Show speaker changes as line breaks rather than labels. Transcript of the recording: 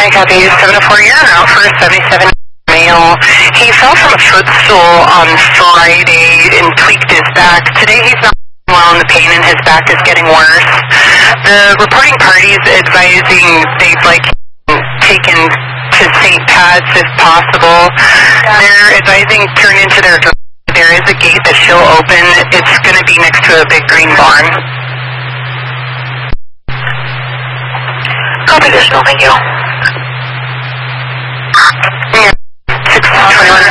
I copy 704. You're en route for a 77 male. He fell from a footstool on Friday and tweaked his back. Today he's not well and the pain in his back is getting worse. The reporting parties advising they'd like taken to St. Pat's if possible. They're advising turn into their driveway. There is a gate that she'll open. It's going to be next to a big green barn.
Copy, additional, thank you.
Yeah, 621.